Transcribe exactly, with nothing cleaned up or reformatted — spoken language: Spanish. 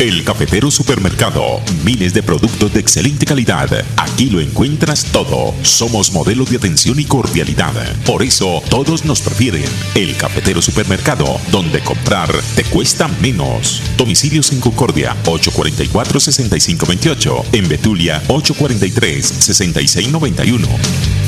El Cafetero Supermercado. Miles de productos de excelente calidad. Aquí lo encuentras todo. Somos modelo de atención y cordialidad. Por eso, todos nos prefieren. El Cafetero Supermercado, donde comprar te cuesta menos. Domicilios en Concordia, ocho cuarenta y cuatro, sesenta y cinco veintiocho. En Betulia, ocho cuarenta y tres, sesenta y seis noventa y uno.